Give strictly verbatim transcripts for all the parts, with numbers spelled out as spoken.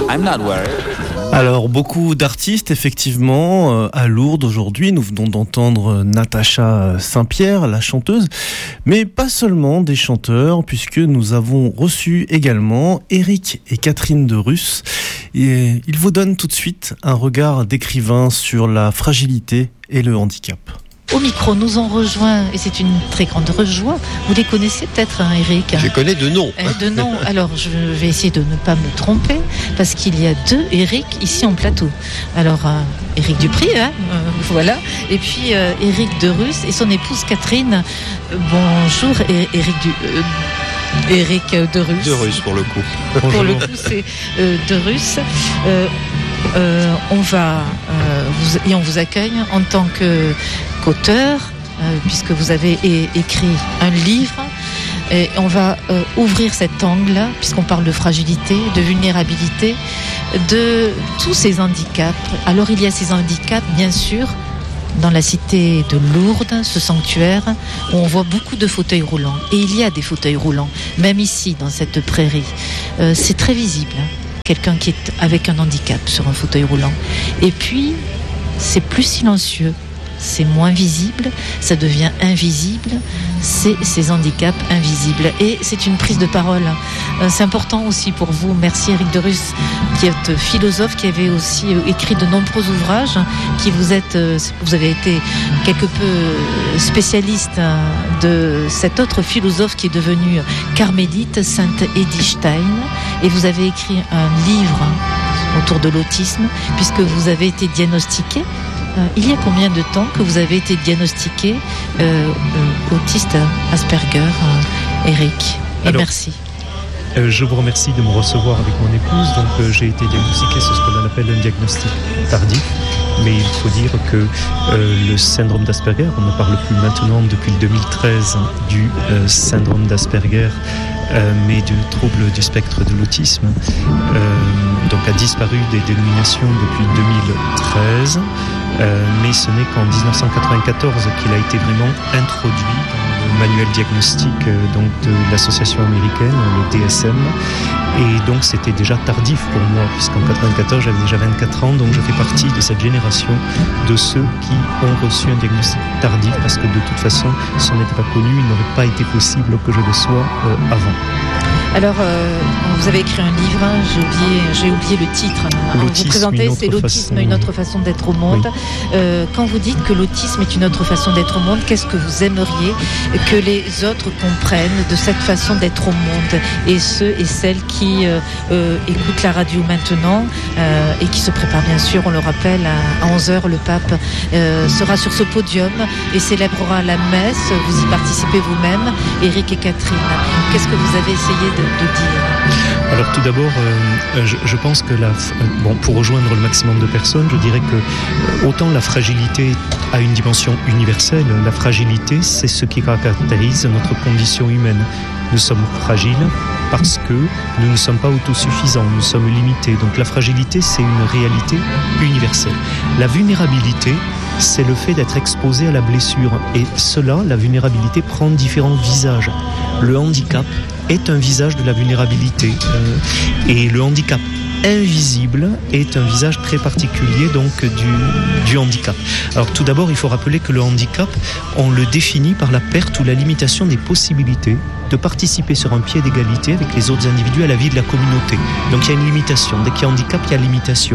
I'm not worried. Alors, beaucoup d'artistes, effectivement, à Lourdes aujourd'hui. Nous venons d'entendre Natacha Saint-Pierre, la chanteuse, mais pas seulement des chanteurs, puisque nous avons reçu également Éric et Catherine de Russe. Et ils vous donnent tout de suite un regard d'écrivain sur la fragilité et le handicap. Au micro, nous ont rejoint, et c'est une très grande joie. Vous les connaissez peut-être, hein, Éric ? Je connais de nom. Euh, de nom. Alors, je vais essayer de ne pas me tromper, parce qu'il y a deux Éric ici en plateau. Alors, euh, Éric Dupri, hein, euh, voilà. Et puis, euh, Éric de Russe et son épouse Catherine. Euh, bonjour, Éric du... Euh, Éric de Russe. De Russe, pour le coup. Pour le coup, c'est euh, de Russe. Euh, euh, on va... Euh, vous, et on vous accueille en tant que... qu'auteur, euh, puisque vous avez é- écrit un livre, et on va euh, ouvrir cet angle, puisqu'on parle de fragilité, de vulnérabilité, de tous ces handicaps. Alors il y a ces handicaps, bien sûr, dans la cité de Lourdes, ce sanctuaire, où on voit beaucoup de fauteuils roulants. Et il y a des fauteuils roulants, même ici, dans cette prairie. Euh, c'est très visible, hein, quelqu'un qui est avec un handicap sur un fauteuil roulant. Et puis, c'est plus silencieux. C'est moins visible, ça devient invisible, c'est ces handicaps invisibles. Et c'est une prise de parole. C'est important aussi pour vous. Merci Éric de Russe, qui est philosophe, qui avait aussi écrit de nombreux ouvrages, qui vous êtes, vous avez été quelque peu spécialiste de cet autre philosophe qui est devenu carmélite, Sainte Edith Stein. Et vous avez écrit un livre autour de l'autisme, puisque vous avez été diagnostiqué. Euh, il y a combien de temps que vous avez été diagnostiqué euh, euh, autiste Asperger, euh, Éric ? Et Alors, merci. Euh, je vous remercie de me recevoir avec mon épouse. Donc, euh, j'ai été diagnostiqué, c'est ce que l'on appelle un diagnostic tardif. Mais il faut dire que euh, le syndrome d'Asperger, on ne parle plus maintenant depuis deux mille treize du euh, syndrome d'Asperger, euh, mais du trouble du spectre de l'autisme, euh, donc a disparu des dénominations depuis deux mille treize. Euh, mais ce n'est qu'en dix-neuf cent quatre-vingt-quatorze qu'il a été vraiment introduit dans le manuel diagnostique euh, donc de l'association américaine, le D S M. Et donc c'était déjà tardif pour moi, puisqu'en quatre-vingt-quatorze j'avais déjà vingt-quatre ans, donc je fais partie de cette génération de ceux qui ont reçu un diagnostic tardif, parce que de toute façon, si on n'était pas connu, il n'aurait pas été possible que je le sois euh, avant. Alors, euh, vous avez écrit un livre, hein, j'ai oublié, j'ai oublié le titre. Hein, l'autisme, vous présentez, c'est l'autisme, façon... une autre façon d'être au monde. Oui. Euh, quand vous dites que l'autisme est une autre façon d'être au monde, qu'est-ce que vous aimeriez que les autres comprennent de cette façon d'être au monde ? Et ceux et celles qui euh, euh, écoutent la radio maintenant euh, et qui se préparent, bien sûr, on le rappelle, à onze heures, le pape euh, sera sur ce podium et célébrera la messe. Vous y participez vous-même, Éric et Catherine. Qu'est-ce que vous avez essayé de de dire ? Alors tout d'abord, euh, je, je pense que la, euh, bon, pour rejoindre le maximum de personnes, je dirais que euh, autant la fragilité a une dimension universelle, la fragilité c'est ce qui caractérise notre condition humaine. Nous sommes fragiles parce que nous ne sommes pas autosuffisants, nous sommes limités. Donc la fragilité c'est une réalité universelle. La vulnérabilité, c'est le fait d'être exposé à la blessure. Et cela, la vulnérabilité, prend différents visages. Le handicap est un visage de la vulnérabilité. Euh, et le handicap invisible est un visage très particulier donc du, du handicap. Alors tout d'abord, il faut rappeler que le handicap, on le définit par la perte ou la limitation des possibilités de participer sur un pied d'égalité avec les autres individus à la vie de la communauté. Donc il y a une limitation. Dès qu'il y a handicap, il y a limitation.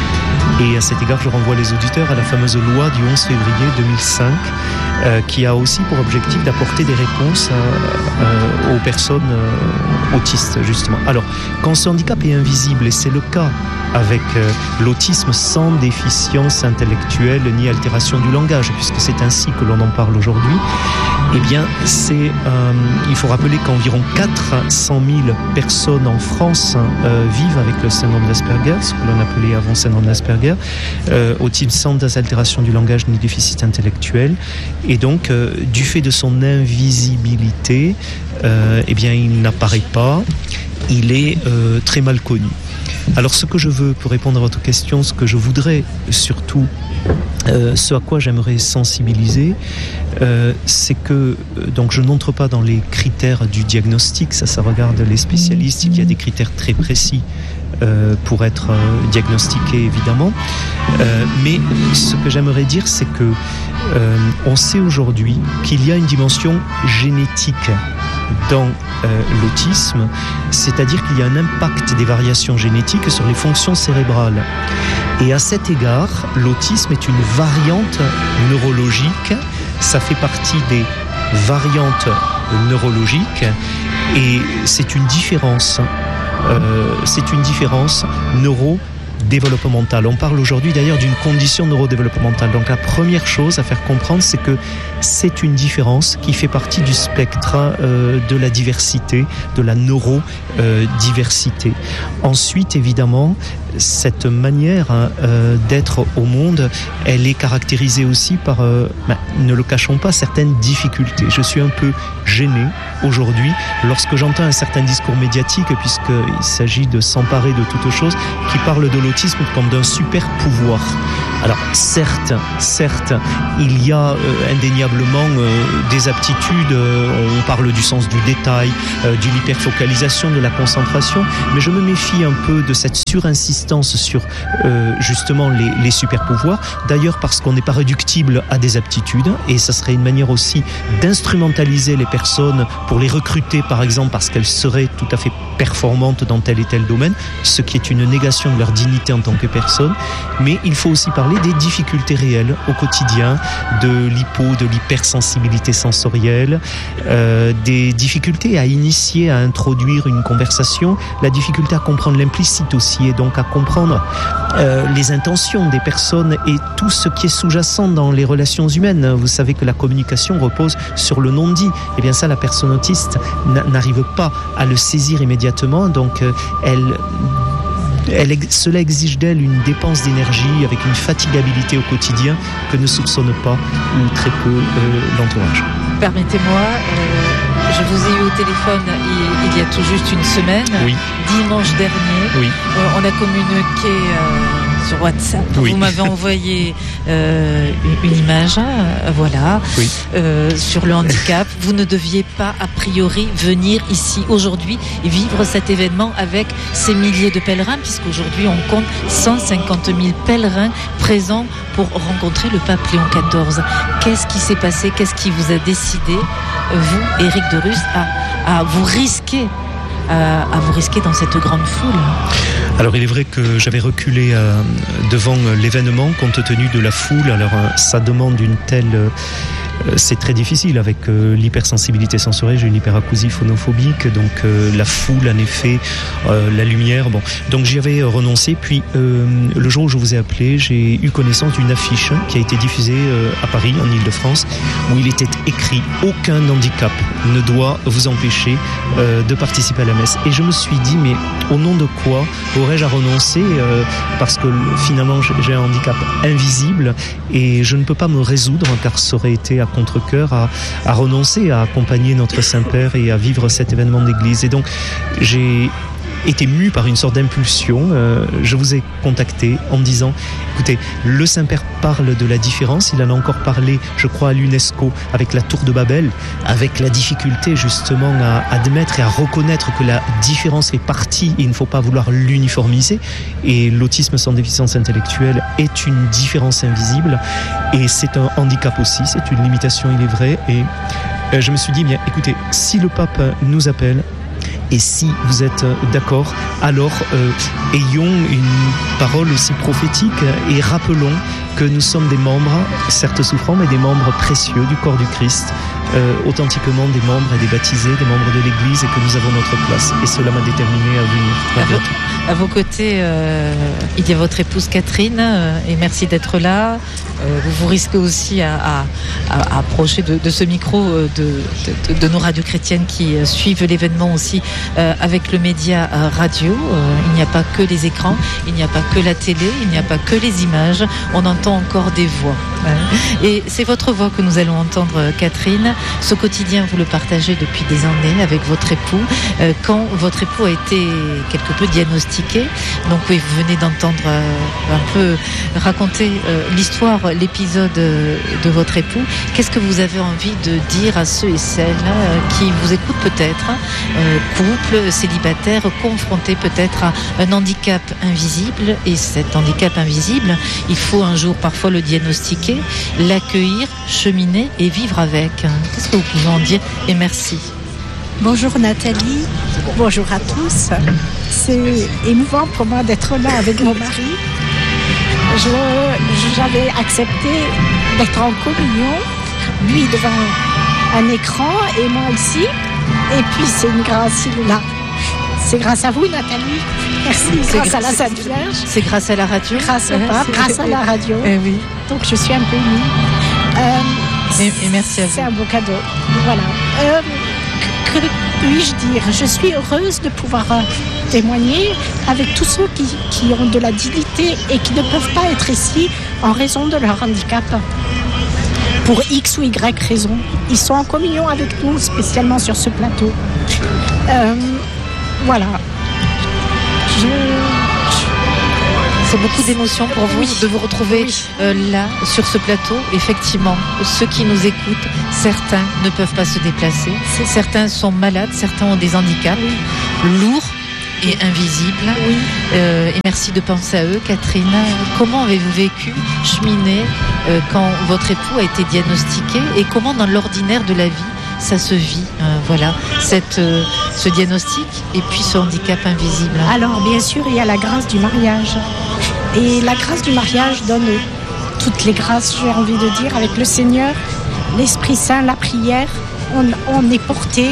Et à cet égard, je renvoie les auditeurs à la fameuse loi du onze février deux mille cinq euh, qui a aussi pour objectif d'apporter des réponses à, euh, aux personnes euh, autistes, justement. Alors, quand ce handicap est invisible, et c'est le cas avec euh, l'autisme sans déficience intellectuelle ni altération du langage, puisque c'est ainsi que l'on en parle aujourd'hui, eh bien, c'est, euh, il faut rappeler qu'environ quatre cent mille personnes en France euh, vivent avec le syndrome d'Asperger, ce que l'on appelait avant syndrome d'Asperger, euh, autisme sans altération du langage ni déficit intellectuel. Et donc, euh, du fait de son invisibilité, euh, eh bien, il n'apparaît pas, il est euh, très mal connu. Alors, ce que je veux, pour répondre à votre question, ce que je voudrais surtout, euh, ce à quoi j'aimerais sensibiliser, euh, c'est que, donc je n'entre pas dans les critères du diagnostic, ça, ça regarde les spécialistes, il y a des critères très précis euh, pour être euh, diagnostiqué évidemment. Euh, mais ce que j'aimerais dire, c'est que euh, on sait aujourd'hui qu'il y a une dimension génétique dans euh, l'autisme, c'est-à-dire qu'il y a un impact des variations génétiques sur les fonctions cérébrales. Et à cet égard, l'autisme est une variante neurologique, ça fait partie des variantes neurologiques et c'est une différence, euh, c'est une différence neuro développementale. On parle aujourd'hui d'ailleurs d'une condition neurodéveloppementale. Donc la première chose à faire comprendre, c'est que c'est une différence qui fait partie du spectre euh, de la diversité, de la neurodiversité. Euh, Ensuite, évidemment, cette manière euh, d'être au monde, elle est caractérisée aussi par, euh, ben, ne le cachons pas, certaines difficultés. Je suis un peu gêné aujourd'hui lorsque j'entends un certain discours médiatique, puisqu'il s'agit de s'emparer de toute chose, qui parle de l'autisme comme d'un super pouvoir. Alors certes, certes, il y a euh, indéniablement euh, des aptitudes, euh, on parle du sens du détail, euh, de l'hyperfocalisation, de la concentration, mais je me méfie un peu de cette surinsistance sur euh, justement les, les super pouvoirs, d'ailleurs parce qu'on n'est pas réductible à des aptitudes, et ça serait une manière aussi d'instrumentaliser les personnes pour les recruter par exemple parce qu'elles seraient tout à fait performantes dans tel et tel domaine, ce qui est une négation de leur dignité en tant que personne. Mais il faut aussi parler des difficultés réelles au quotidien, de l'hypo, de l'hypersensibilité sensorielle, euh, des difficultés à initier, à introduire une conversation, la difficulté à comprendre l'implicite aussi, et donc à comprendre euh, les intentions des personnes et tout ce qui est sous-jacent dans les relations humaines. Vous savez que la communication repose sur le non-dit. Et bien ça, la personne autiste n'arrive pas à le saisir immédiatement, donc euh, elle... Elle, cela exige d'elle une dépense d'énergie avec une fatigabilité au quotidien que ne soupçonne pas ou très peu euh, l'entourage. Permettez-moi, euh, je vous ai eu au téléphone il, il y a tout juste une semaine, oui. dimanche dernier. Oui. Euh, on a communiqué euh, sur WhatsApp. Oui. Vous m'avez envoyé euh, une, une image, euh, voilà, oui. euh, sur le handicap. Vous ne deviez pas a priori venir ici aujourd'hui et vivre cet événement avec ces milliers de pèlerins, puisqu'aujourd'hui on compte cent cinquante mille pèlerins présents pour rencontrer le pape Léon quatorze. Qu'est-ce qui s'est passé? Qu'est-ce qui vous a décidé, vous, Éric de Rust, à, à vous risquer à, à vous risquer dans cette grande foule? Alors il est vrai que j'avais reculé euh, devant l'événement compte tenu de la foule. Alors euh, ça demande une telle... Euh, c'est très difficile avec euh, l'hypersensibilité sensorielle, j'ai une hyperacousie phonophobique, donc euh, la foule en effet, euh, la lumière, bon. Donc j'y avais renoncé, puis euh, le jour où je vous ai appelé, j'ai eu connaissance d'une affiche qui a été diffusée euh, à Paris, en Ile-de-France, où il était écrit « Aucun handicap ne doit vous empêcher euh, de participer à la messe ». Et je me suis dit, mais au nom de quoi aurais-je à renoncer euh, parce que finalement j'ai un handicap invisible et je ne peux pas me résoudre, car ça aurait été à contre-cœur à, à renoncer à accompagner notre Saint-Père et à vivre cet événement d'église. Et donc j'ai été mu par une sorte d'impulsion. Euh, je vous ai contacté en me disant, écoutez, le Saint-Père parle de la différence, il en a encore parlé, je crois, à l'UNESCO avec la Tour de Babel, avec la difficulté justement à admettre et à reconnaître que la différence fait partie et il ne faut pas vouloir l'uniformiser. Et l'autisme sans déficience intellectuelle est une différence invisible et c'est un handicap aussi, c'est une limitation, il est vrai. Et euh, je me suis dit, bien, écoutez, si le pape nous appelle, et si vous êtes d'accord, alors euh, ayons une parole aussi prophétique et rappelons que nous sommes des membres, certes souffrants, mais des membres précieux du corps du Christ, euh, authentiquement des membres et des baptisés, des membres de l'Église, et que nous avons notre place. Et cela m'a déterminé à venir. À, vos, à vos côtés, euh, il y a votre épouse Catherine, euh, et merci d'être là. Euh, vous vous risquez aussi à, à, à approcher de, de ce micro euh, de, de, de nos radios chrétiennes qui euh, suivent l'événement aussi euh, avec le média euh, radio. Euh, il n'y a pas que les écrans, il n'y a pas que la télé, il n'y a pas que les images. On entend encore des voix. Hein. Et c'est votre voix que nous allons entendre, Catherine. Ce quotidien, vous le partagez depuis des années avec votre époux. Euh, quand votre époux a été quelque peu diagnostiqué, donc oui, vous venez d'entendre euh, un peu raconter euh, l'histoire, l'épisode euh, de votre époux. Qu'est-ce que vous avez envie de dire à ceux et celles euh, qui vous écoutent peut-être, hein, euh, couples, célibataires, confrontés peut-être à un handicap invisible, et cet handicap invisible, il faut un jour parfois le diagnostiquer, l'accueillir, cheminer et vivre avec. Qu'est-ce que vous pouvez en dire? Et merci. Bonjour Nathalie, bonjour à tous. C'est émouvant pour moi d'être là avec mon mari. Je, j'avais accepté d'être en communion, lui devant un écran et moi ici. Et puis c'est une grâce, il est là. C'est grâce à vous Nathalie. Merci, c'est grâce, grâce à la Sainte Vierge. C'est grâce à la radio. Grâce au pape, c'est grâce à la radio. Eh oui. Donc je suis un peu émue. Euh, et, et merci à vous. C'est un beau cadeau. Voilà. Euh, que, que puis-je dire? Je suis heureuse de pouvoir euh, témoigner avec tous ceux qui, qui ont de la dignité et qui ne peuvent pas être ici en raison de leur handicap. Pour X ou Y raison. Ils sont en communion avec nous, spécialement sur ce plateau. Euh, voilà. Je... C'est beaucoup d'émotions pour vous, oui, de vous retrouver oui. euh, là, sur ce plateau. Effectivement, ceux qui nous écoutent, certains ne peuvent pas se déplacer. Certains sont malades, certains ont des handicaps oui. lourds et invisibles. Oui. Euh, et merci de penser à eux. Catherine, comment avez-vous vécu, cheminé, euh, quand votre époux a été diagnostiqué, et comment dans l'ordinaire de la vie ça se vit, euh, voilà, cette, euh, ce diagnostic et puis ce handicap invisible? Alors, bien sûr, il y a la grâce du mariage. Et la grâce du mariage donne toutes les grâces, j'ai envie de dire, avec le Seigneur, l'Esprit Saint, la prière, on, on est porté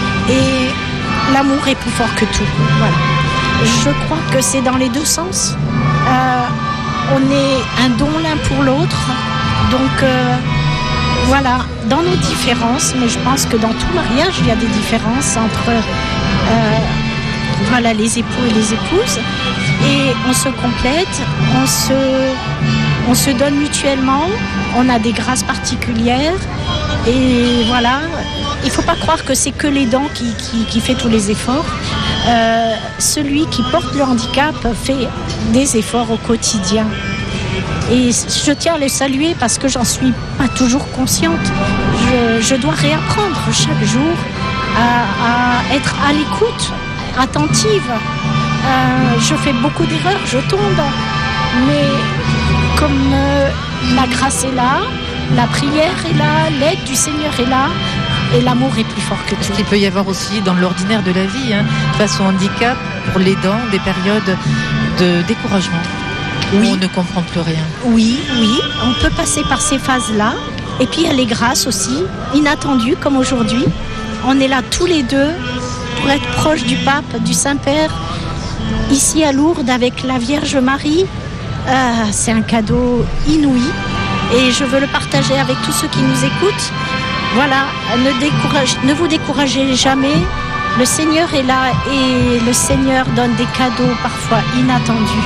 et l'amour est plus fort que tout. Voilà. Je crois que c'est dans les deux sens. Euh, on est un don l'un pour l'autre, donc... Euh, Voilà, dans nos différences, mais je pense que dans tout mariage, il y a des différences entre euh, voilà, les époux et les épouses. Et on se complète, on se, on se donne mutuellement, on a des grâces particulières. Et voilà, il ne faut pas croire que c'est que les dents qui, qui, qui fait tous les efforts. Euh, celui qui porte le handicap fait des efforts au quotidien. Et je tiens à le saluer parce que j'en suis pas toujours consciente. Je, je dois réapprendre chaque jour à, à être à l'écoute, attentive. Euh, je fais beaucoup d'erreurs, je tombe. Mais comme euh, la grâce est là, la prière est là, l'aide du Seigneur est là, et l'amour est plus fort que tout. Il peut y avoir aussi dans l'ordinaire de la vie, hein, face au handicap, pour l'aidant, des périodes de découragement. Oui. Où on ne comprend plus rien. Oui, oui, on peut passer par ces phases-là. Et puis il y a les grâces aussi, inattendues comme aujourd'hui. On est là tous les deux pour être proches du pape, du Saint-Père, ici à Lourdes avec la Vierge Marie. Euh, c'est un cadeau inouï et je veux le partager avec tous ceux qui nous écoutent. Voilà, ne, décourage, ne vous découragez jamais. Le Seigneur est là et le Seigneur donne des cadeaux parfois inattendus.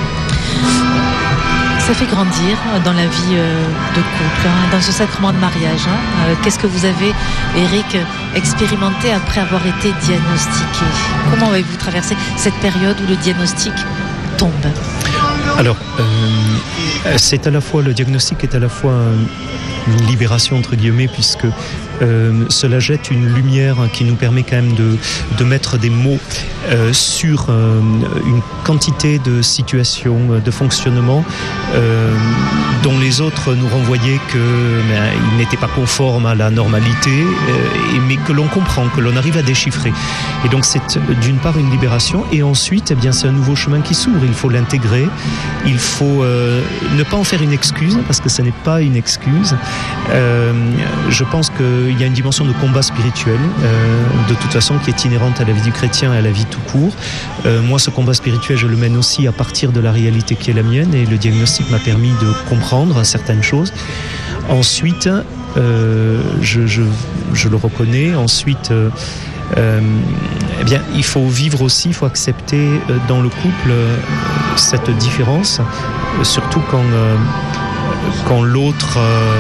Ça fait grandir dans la vie de couple, hein, dans ce sacrement de mariage. Hein. Qu'est-ce que vous avez, Éric, expérimenté après avoir été diagnostiqué? Comment avez-vous traversé cette période où le diagnostic tombe? Alors, euh, c'est à la fois, le diagnostic est à la fois une libération, entre guillemets, puisque euh, cela jette une lumière qui nous permet quand même de, de mettre des mots euh, sur euh, une quantité de situations, de fonctionnements euh, dont les autres nous renvoyaient qu'ils ben, n'étaient pas conformes à la normalité, euh, mais que l'on comprend, que l'on arrive à déchiffrer. Et donc c'est d'une part une libération, et ensuite eh bien, c'est un nouveau chemin qui s'ouvre. Il faut l'intégrer, il faut euh, ne pas en faire une excuse, parce que ce n'est pas une excuse. Euh, je pense qu'il y a une dimension de combat spirituel, euh, de toute façon, qui est inhérente à la vie du chrétien et à la vie tout court. Euh, moi, ce combat spirituel, je le mène aussi à partir de la réalité qui est la mienne, et le diagnostic m'a permis de comprendre certaines choses. Ensuite, euh, je, je, je le reconnais, ensuite... Euh, Euh, eh bien, il faut vivre aussi, il faut accepter euh, dans le couple euh, cette différence, euh, surtout quand, euh, quand l'autre euh,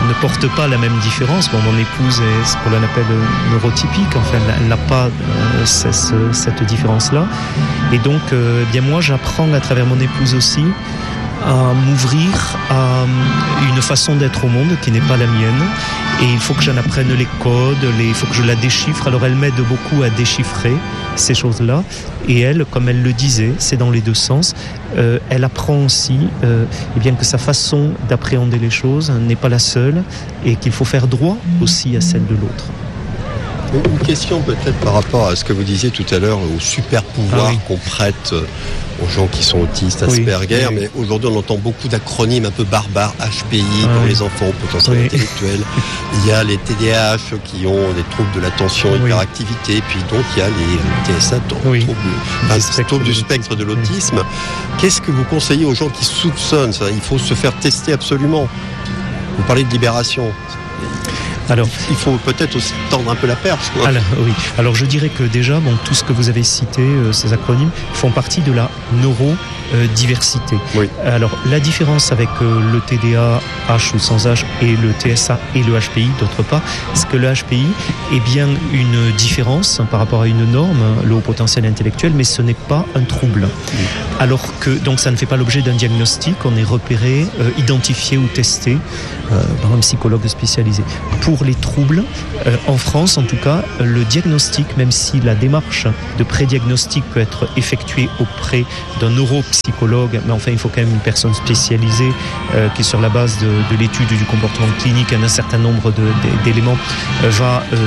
ne porte pas la même différence. Bon, mon épouse est ce qu'on appelle neurotypique, enfin, elle n'a pas euh, cette, cette différence-là. Et donc, euh, eh bien moi, j'apprends à travers mon épouse aussi à m'ouvrir à une façon d'être au monde qui n'est pas la mienne. Et il faut que j'en apprenne les codes, les, il faut que je la déchiffre. Alors elle m'aide beaucoup à déchiffrer ces choses-là. Et elle, comme elle le disait, c'est dans les deux sens, euh, elle apprend aussi euh, eh bien, que sa façon d'appréhender les choses n'est pas la seule et qu'il faut faire droit aussi à celle de l'autre. Une question peut-être par rapport à ce que vous disiez tout à l'heure, au super pouvoir ah oui. qu'on prête aux gens qui sont autistes, Asperger, oui, oui. mais aujourd'hui on entend beaucoup d'acronymes un peu barbares, H P I ah pour oui. les enfants au potentiel oui. intellectuel, il y a les T D A H qui ont des troubles de l'attention, oui. hyperactivité, puis donc il y a les T S A, oui. troubles, enfin, troubles du spectre de l'autisme. Oui. Qu'est-ce que vous conseillez aux gens qui soupçonnent ça ? Il faut se faire tester absolument. Vous parlez de libération. Alors, il faut peut-être aussi tendre un peu la perche. Quoi. Alors, oui. Alors, je dirais que déjà, bon, tout ce que vous avez cité, euh, ces acronymes, font partie de la neurodiversité. Oui. Alors, la différence avec euh, le T D A H ou sans H et le T S A et le H P I, d'autre part, c'est que le H P I est bien une différence par rapport à une norme, le haut potentiel intellectuel, mais ce n'est pas un trouble. Oui. Alors que, donc, ça ne fait pas l'objet d'un diagnostic, on est repéré, euh, identifié ou testé euh, par un psychologue spécialisé. Pour Pour les troubles, euh, en France en tout cas, le diagnostic, même si la démarche de pré-diagnostic peut être effectuée auprès d'un neuropsychologue, mais enfin il faut quand même une personne spécialisée euh, qui sur la base de, de l'étude du comportement clinique un certain nombre de, de, d'éléments euh, va euh,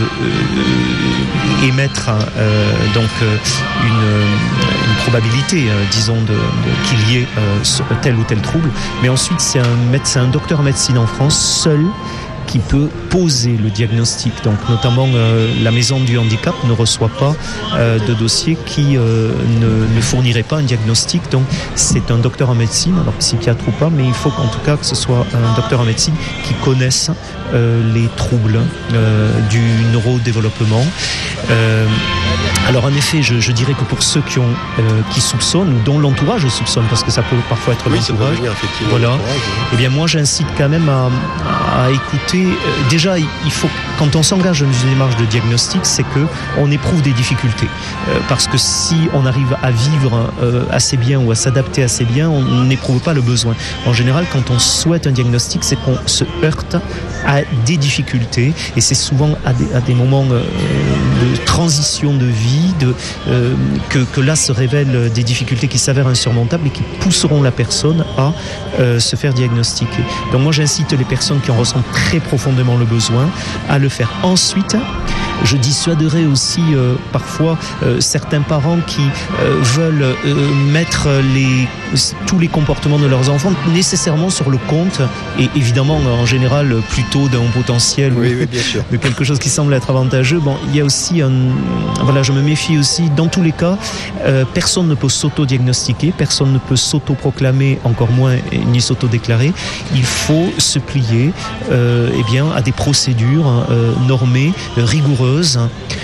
euh, émettre euh, donc euh, une, une probabilité, euh, disons, de, de, qu'il y ait euh, tel ou tel trouble. Mais ensuite c'est un médecin, un docteur en médecine en France seul qui peut poser le diagnostic. Donc notamment euh, la maison du handicap ne reçoit pas euh, de dossier qui euh, ne, ne fournirait pas un diagnostic. Donc c'est un docteur en médecine, alors psychiatre ou pas, mais il faut qu'en tout cas que ce soit un docteur en médecine qui connaisse euh, les troubles euh, du neurodéveloppement. Euh, alors en effet, je, je dirais que pour ceux qui ont, euh, qui soupçonnent ou dont l'entourage soupçonne, parce que ça peut parfois être oui, l'entourage, voilà. Oui. Eh bien moi j'incite quand même à, à écouter. Euh, déjà, il faut, quand on s'engage dans une démarche de diagnostic, c'est que on éprouve des difficultés, euh, parce que si on arrive à vivre euh, assez bien ou à s'adapter assez bien, on n'éprouve pas le besoin. En général, quand on souhaite un diagnostic, c'est qu'on se heurte à des difficultés, et c'est souvent à des, à des moments euh, de transition de vie, de, euh, que, que là se révèlent des difficultés qui s'avèrent insurmontables et qui pousseront la personne à euh, se faire diagnostiquer. Donc moi j'incite les personnes qui en ressentent très profondément le besoin à le faire. Ensuite, je dissuaderai aussi euh, parfois euh, certains parents qui euh, veulent euh, mettre les, tous les comportements de leurs enfants nécessairement sur le compte, et évidemment en général plutôt d'un potentiel oui, ou oui, bien sûr. de quelque chose qui semble être avantageux. Bon, il y a aussi un, voilà, je me méfie aussi. Dans tous les cas, euh, personne ne peut s'auto-diagnostiquer, personne ne peut s'auto-proclamer, encore moins ni s'auto-déclarer. Il faut se plier euh, eh bien, à des procédures euh, normées, rigoureuses,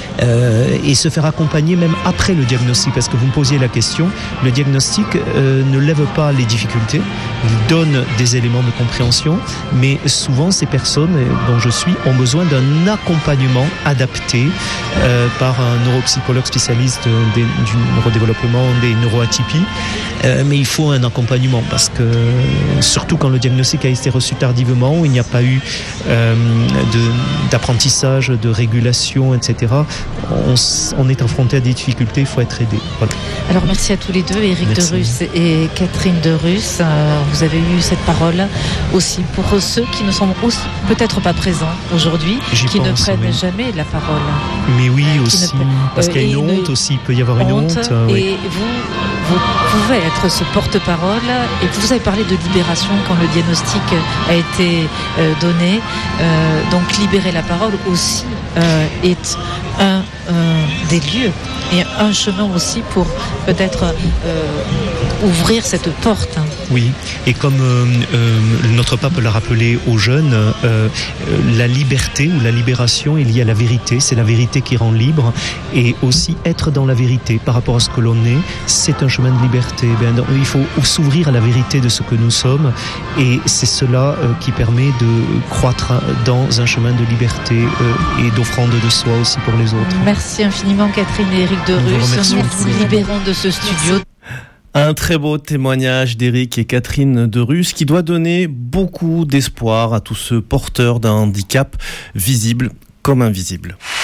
euh, et se faire accompagner même après le diagnostic, parce que vous me posiez la question. Le diagnostic euh, ne lève pas les difficultés, il donne des éléments de compréhension, mais souvent ces personnes dont je suis ont besoin d'un accompagnement adapté euh, par un neuropsychologue spécialiste des, du neurodéveloppement, des neuroatypies, euh, mais il faut un accompagnement, parce que surtout quand le diagnostic a été reçu tardivement, où il n'y a pas eu euh, de, d'apprentissage, de régulation, et cetera, on, on est confronté à des difficultés, il faut être aidé. Voilà. Alors merci à tous les deux, Éric Derus et Catherine Derus. Euh, vous avez eu cette parole aussi pour ceux qui ne sont aussi, peut-être pas présents aujourd'hui, J'y qui pense, ne prennent oui. jamais la parole. Mais oui, euh, aussi, ne, parce qu'il y a une honte une, aussi, il peut y avoir une honte. honte euh, et oui. vous, vous pouvez être ce porte-parole, et vous avez parlé de libération quand le diagnostic a été euh, donné. Euh, donc libérer la parole aussi euh, est un euh, des lieux et un chemin aussi pour peut-être euh, ouvrir cette porte. Oui, et comme euh, euh, notre pape l'a rappelé aux jeunes, euh, la liberté ou la libération est liée à la vérité, c'est la vérité qui rend libre, et aussi être dans la vérité par rapport à ce que l'on est, c'est un chemin de liberté. Ben, il faut s'ouvrir à la vérité de ce que nous sommes, et c'est cela euh, qui permet de croître dans un chemin de liberté euh, et d'offrande de soi aussi pour les autres. Merci infiniment Catherine et Éric de Russe, nous vous libérons de ce studio. Un très beau témoignage d'Éric et Catherine de Russe qui doit donner beaucoup d'espoir à tous ceux porteurs d'un handicap visible comme invisible.